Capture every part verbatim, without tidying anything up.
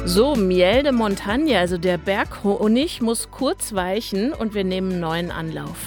So, Miel de Montagne, also der Berghonig, muss kurz weichen und wir nehmen einen neuen Anlauf.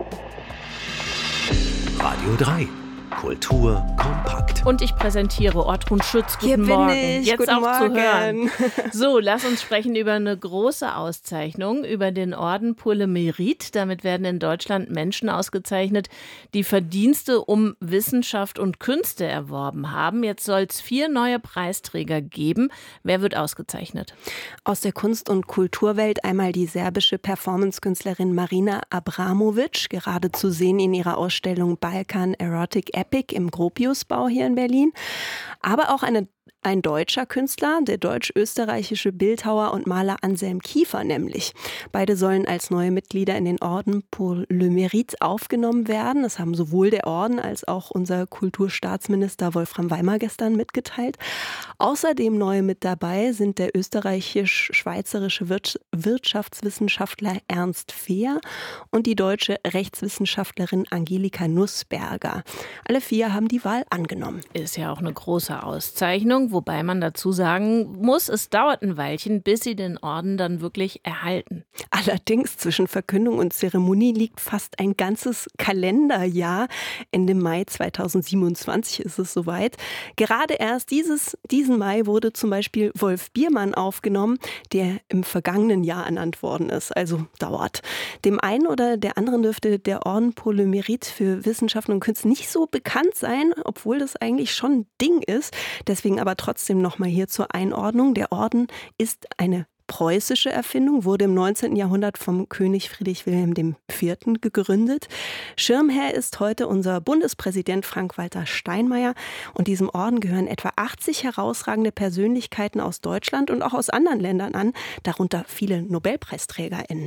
Radio drei. Kultur kompakt. Und ich präsentiere Ortrun Schütz. Guten Hier bin Morgen. ich. Jetzt Guten auch Morgen. zu hören. So, lass uns sprechen über eine große Auszeichnung, über den Orden pour le Mérite. Damit werden in Deutschland Menschen ausgezeichnet, die Verdienste um Wissenschaft und Künste erworben haben. Jetzt soll es vier neue Preisträger geben. Wer wird ausgezeichnet? Aus der Kunst- und Kulturwelt einmal die serbische Performancekünstlerin Marina Abramovic, gerade zu sehen in ihrer Ausstellung Balkan Erotic Epic im Gropiusbau hier in Berlin. Aber auch eine Ein deutscher Künstler, der deutsch-österreichische Bildhauer und Maler Anselm Kiefer nämlich. Beide sollen als neue Mitglieder in den Orden pour le Mérite aufgenommen werden. Das haben sowohl der Orden als auch unser Kulturstaatsminister Wolfram Weimer gestern mitgeteilt. Außerdem neu mit dabei sind der österreichisch-schweizerische Wirtschaftswissenschaftler Ernst Fehr und die deutsche Rechtswissenschaftlerin Angelika Nussberger. Alle vier haben die Wahl angenommen. Ist ja auch eine große Auszeichnung. Wobei man dazu sagen muss, es dauert ein Weilchen, bis sie den Orden dann wirklich erhalten. Allerdings zwischen Verkündung und Zeremonie liegt fast ein ganzes Kalenderjahr. Ende Mai zweitausendsiebenundzwanzig ist es soweit. Gerade erst dieses, diesen Mai wurde zum Beispiel Wolf Biermann aufgenommen, der im vergangenen Jahr ernannt worden ist. Also dauert. Dem einen oder der anderen dürfte der Orden pour le Mérite für Wissenschaften und Künste nicht so bekannt sein, obwohl das eigentlich schon ein Ding ist. Deswegen aber trotzdem nochmal hier zur Einordnung. Der Orden ist eine preußische Erfindung, wurde im neunzehnten Jahrhundert vom König Friedrich Wilhelm der Vierte gegründet. Schirmherr ist heute unser Bundespräsident Frank-Walter Steinmeier. Und diesem Orden gehören etwa achtzig herausragende Persönlichkeiten aus Deutschland und auch aus anderen Ländern an, darunter viele NobelpreisträgerInnen.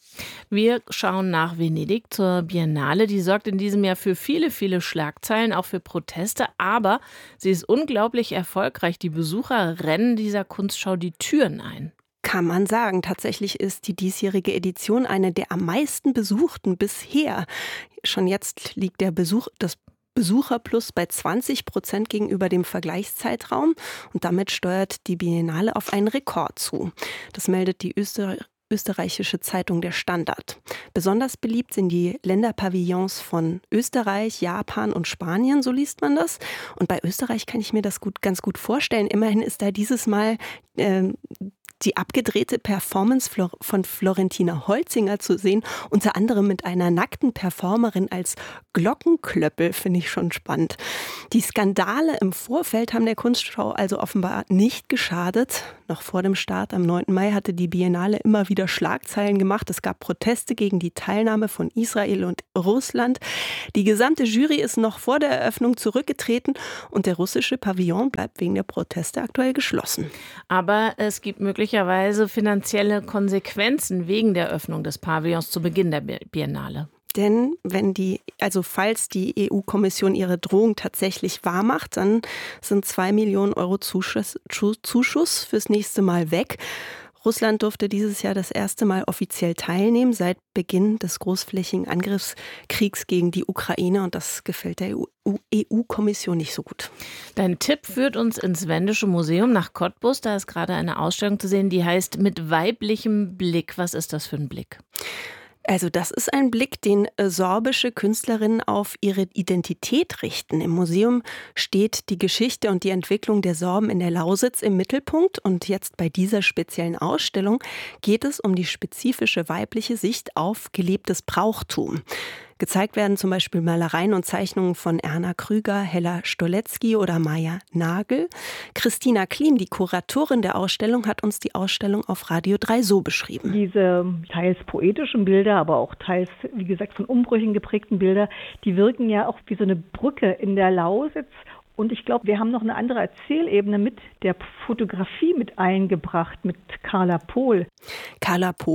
Wir schauen nach Venedig zur Biennale. Die sorgt in diesem Jahr für viele, viele Schlagzeilen, auch für Proteste. Aber sie ist unglaublich erfolgreich. Die Besucher rennen dieser Kunstschau die Türen ein. Kann man sagen. Tatsächlich ist die diesjährige Edition eine der am meisten besuchten bisher. Schon jetzt liegt der Besuch, das Besucherplus bei zwanzig Prozent gegenüber dem Vergleichszeitraum. Und damit steuert die Biennale auf einen Rekord zu. Das meldet die Österreich österreichische Zeitung Der Standard. Besonders beliebt sind die Länderpavillons von Österreich, Japan und Spanien, so liest man das. Und bei Österreich kann ich mir das gut, ganz gut vorstellen. Immerhin ist da dieses Mal äh, die abgedrehte Performance von Florentina Holzinger zu sehen, unter anderem mit einer nackten Performerin als Glockenklöppel, finde ich schon spannend. Die Skandale im Vorfeld haben der Kunstschau also offenbar nicht geschadet. Noch vor dem Start am neunten Mai hatte die Biennale immer wieder Schlagzeilen gemacht. Es gab Proteste gegen die Teilnahme von Israel und Russland. Die gesamte Jury ist noch vor der Eröffnung zurückgetreten und der russische Pavillon bleibt wegen der Proteste aktuell geschlossen. Aber es gibt möglicherweise finanzielle Konsequenzen wegen der Öffnung des Pavillons zu Beginn der Biennale. Denn wenn die, also falls die E U-Kommission ihre Drohung tatsächlich wahrmacht, dann sind zwei Millionen Euro Zuschuss, Zuschuss fürs nächste Mal weg. Russland durfte dieses Jahr das erste Mal offiziell teilnehmen seit Beginn des großflächigen Angriffskriegs gegen die Ukraine. Und das gefällt der E U-Kommission nicht so gut. Dein Tipp führt uns ins Wendische Museum nach Cottbus. Da ist gerade eine Ausstellung zu sehen, die heißt Mit weiblichem Blick. Was ist das für ein Blick? Also das ist ein Blick, den sorbische Künstlerinnen auf ihre Identität richten. Im Museum steht die Geschichte und die Entwicklung der Sorben in der Lausitz im Mittelpunkt. Und jetzt bei dieser speziellen Ausstellung geht es um die spezifische weibliche Sicht auf gelebtes Brauchtum. Gezeigt werden zum Beispiel Malereien und Zeichnungen von Erna Krüger, Hella Stolecki oder Maja Nagel. Christina Klim, die Kuratorin der Ausstellung, hat uns die Ausstellung auf Radio drei so beschrieben. Diese teils poetischen Bilder, aber auch teils, wie gesagt, von Umbrüchen geprägten Bilder, die wirken ja auch wie so eine Brücke in der Lausitz. Und ich glaube, wir haben noch eine andere Erzählebene mit der Fotografie mit eingebracht, mit Carla Pohl. Carla Pohl,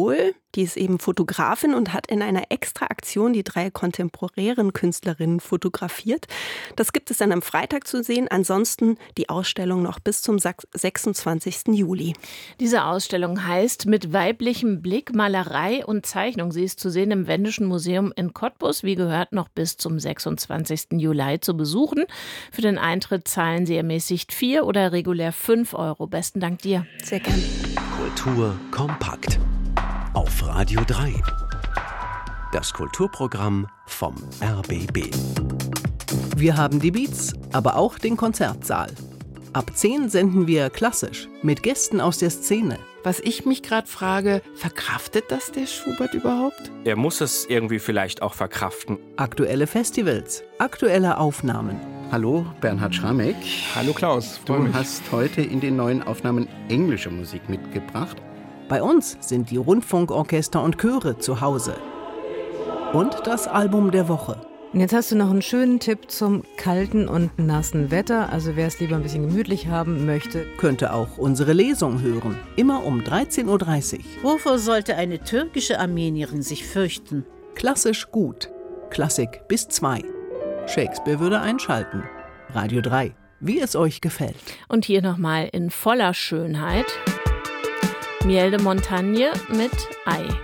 Die ist eben Fotografin und hat in einer Extra-Aktion die drei kontemporären Künstlerinnen fotografiert. Das gibt es dann am Freitag zu sehen. Ansonsten die Ausstellung noch bis zum sechsundzwanzigsten Juli. Diese Ausstellung heißt Mit weiblichem Blick Malerei und Zeichnung. Sie ist zu sehen im Wendischen Museum in Cottbus. Wie gehört, noch bis zum sechsundzwanzigsten Juli zu besuchen. Für den Eintritt zahlen Sie ermäßigt vier oder regulär fünf Euro. Besten Dank dir. Sehr gern. Kultur kompakt. Auf Radio drei. Das Kulturprogramm vom R B B. Wir haben die Beats, aber auch den Konzertsaal. Ab zehn senden wir klassisch mit Gästen aus der Szene. Was ich mich gerade frage, verkraftet das der Schubert überhaupt? Er muss es irgendwie vielleicht auch verkraften. Aktuelle Festivals, aktuelle Aufnahmen. Hallo, Bernhard Schramek. Hallo Klaus, du mich. hast heute in den neuen Aufnahmen englische Musik mitgebracht. Bei uns sind die Rundfunkorchester und Chöre zu Hause. Und das Album der Woche. Und jetzt hast du noch einen schönen Tipp zum kalten und nassen Wetter. Also wer es lieber ein bisschen gemütlich haben möchte, könnte auch unsere Lesung hören. Immer um dreizehn Uhr dreißig. Wovor sollte eine türkische Armenierin sich fürchten? Klassisch gut. Klassik bis zwei. Shakespeare würde einschalten. Radio drei. Wie es euch gefällt. Und hier nochmal in voller Schönheit Miel de Montagne mit Ei.